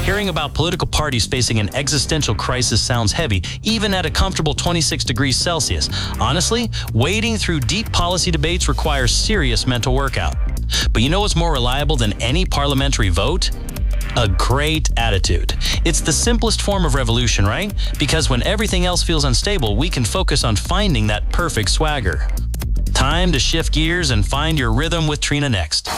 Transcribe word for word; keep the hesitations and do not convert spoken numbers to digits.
Hearing about political parties facing an existential crisis sounds heavy, even at a comfortable twenty-six degrees Celsius. Honestly, wading through deep policy debates requires serious mental workout. But you know what's more reliable than any parliamentary vote? A great attitude. It's the simplest form of revolution, right? Because when everything else feels unstable, we can focus on finding that perfect swagger. Time to shift gears and find your rhythm with Trina next.